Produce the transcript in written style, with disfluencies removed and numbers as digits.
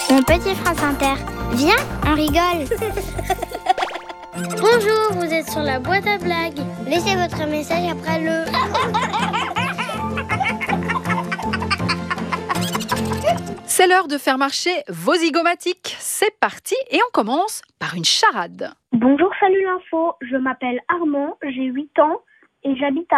Mon petit France Inter, viens, on rigole. Bonjour, vous êtes sur la boîte à blagues. Laissez votre message après le... C'est l'heure de faire marcher vos zygomatiques. C'est parti et on commence par une charade. Bonjour, salut l'info. Je m'appelle Armand, j'ai 8 ans et j'habite à